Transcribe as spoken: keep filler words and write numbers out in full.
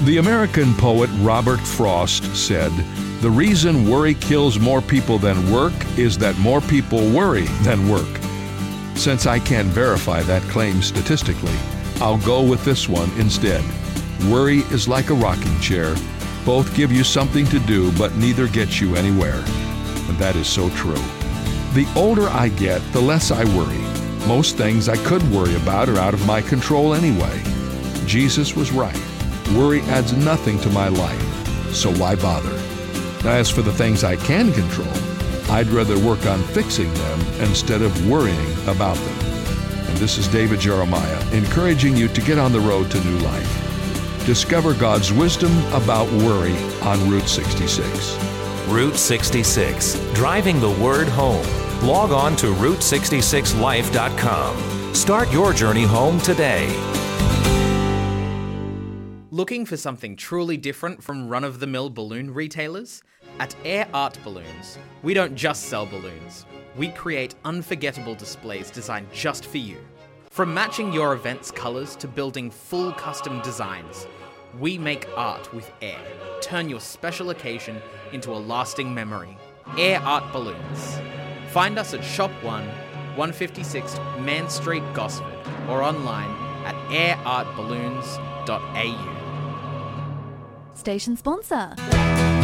The American poet Robert Frost said, "The reason worry kills more people than work is that more people worry than work." Since I can't verify that claim statistically, I'll go with this one instead. Worry is like a rocking chair. Both give you something to do, but neither gets you anywhere. And that is so true. The older I get, the less I worry. Most things I could worry about are out of my control anyway. Jesus was right. Worry adds nothing to my life, so why bother? As for the things I can control, I'd rather work on fixing them instead of worrying about them. And this is David Jeremiah, encouraging you to get on the road to new life. Discover God's wisdom about worry on Route sixty-six. Route sixty-six, driving the word home. Log on to route sixty-six life dot com. Start your journey home today. Looking for something truly different from run-of-the-mill balloon retailers? At Air Art Balloons, we don't just sell balloons. We create unforgettable displays designed just for you. From matching your event's colours to building full custom designs, we make art with air. Turn your special occasion into a lasting memory. Air Art Balloons. Find us at Shop one, one fifty-six Man Street, Gosford, or online at air art balloons dot a u. Station sponsor.